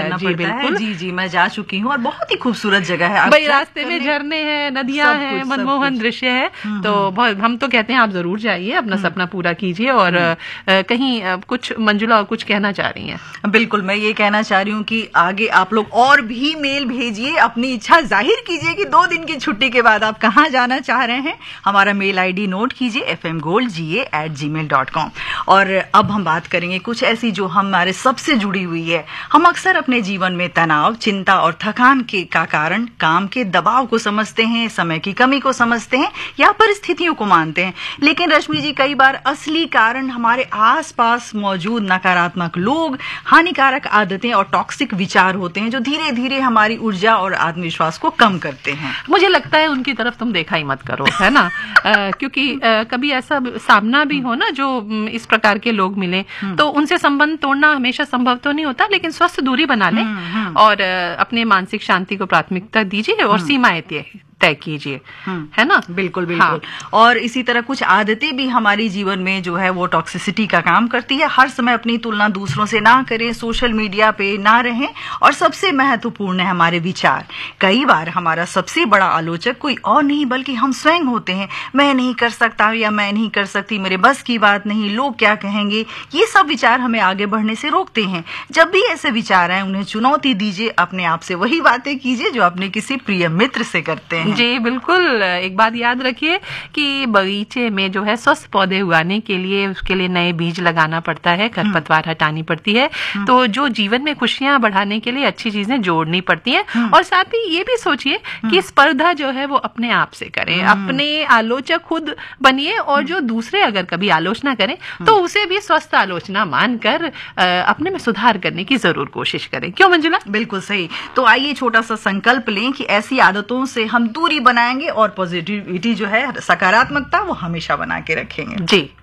जाना पड़ता है। जी जी, मैं जा चुकी हूँ और बहुत ही खूबसूरत जगह है भाई, रास्ते में झरने हैं, नदियां हैं, मनमोहन दृश्य है। तो हम तो कहते हैं आप जरूर जाइए, अपना सपना पूरा कीजिए। और कहीं कुछ मंजुला और कुछ कहना चाह रही हैं? बिल्कुल, मैं ये कहना चाह रही हूँ कि आगे आप लोग और भी मेल भेजिए, अपनी इच्छा जाहिर कीजिए कि 2 दिन की छुट्टी के बाद आप कहाँ जाना चाह रहे हैं। हमारा मेल आईडी नोट कीजिए fmgoldga@gmail.com। और अब हम बात करेंगे कुछ ऐसी जो हमारे सबसे जुड़ी हुई है। हम अक्सर अपने जीवन में तनाव, चिंता और थकान का कारण काम के दबाव को समझते हैं, समय की कमी को समझते हैं या परिस्थितियों को मानते हैं। लेकिन रश्मि जी, कई बार असली कारण हमारे आसपास मौजूद नकारात्मक लोग, हानिकारक आदतें और टॉक्सिक विचार होते हैं जो धीरे धीरे हमारी ऊर्जा और आत्मविश्वास को कम करते हैं। मुझे लगता है उनकी तरफ तुम देखा ही मत करो, है ना? क्योंकि कभी ऐसा सामना भी हो ना, जो इस प्रकार के लोग मिले, तो उनसे संबंध तोड़ना हमेशा संभव तो नहीं होता, लेकिन स्वस्थ दूरी बना लें और अपने मानसिक शांति को प्राथमिकता दीजिए और सीमाएं तय कीजिए, है ना? बिल्कुल बिल्कुल। और इसी तरह कुछ आदतें भी हमारी जीवन में जो है वो टॉक्सिसिटी का काम करती है। हर समय अपनी तुलना दूसरों से ना करें, सोशल मीडिया पे ना रहें, और सबसे महत्वपूर्ण है हमारे विचार। कई बार हमारा सबसे बड़ा आलोचक कोई और नहीं बल्कि हम स्वयं होते हैं। मैं नहीं कर सकता या मैं नहीं कर सकती, मेरे बस की बात नहीं, लोग क्या कहेंगे, ये सब विचार हमें आगे बढ़ने से रोकते हैं। जब भी ऐसे विचार आए, उन्हें चुनौती दीजिए, अपने आप से वही बातें कीजिए जो अपने किसी प्रिय मित्र से करते हैं। जी बिल्कुल। एक बात याद रखिए कि बगीचे में जो है स्वस्थ पौधे उगाने के लिए उसके लिए नए बीज लगाना पड़ता है, खरपतवार हटानी पड़ती है। तो जो जीवन में खुशियां बढ़ाने के लिए अच्छी चीजें जोड़नी पड़ती हैं। और साथ ही ये भी सोचिए कि स्पर्धा जो है वो अपने आप से करें, अपने आलोचक खुद बनिए, और जो दूसरे अगर कभी आलोचना करें तो उसे भी स्वस्थ आलोचना मानकर अपने में सुधार करने की जरूर कोशिश करें। क्यों मंजुला? बिल्कुल सही। तो आइए छोटा सा संकल्प लें कि ऐसी आदतों से हम दूरी बनाएंगे और पॉजिटिविटी जो है, सकारात्मकता, वो हमेशा बना के रखेंगे। जी।